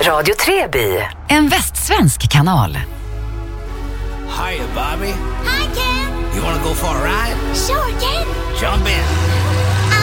Radio Treby. En västsvensk kanal. Hiya, Bobby. Hi, Ken. You wanna go for a ride? Sure, Ken. Jump in.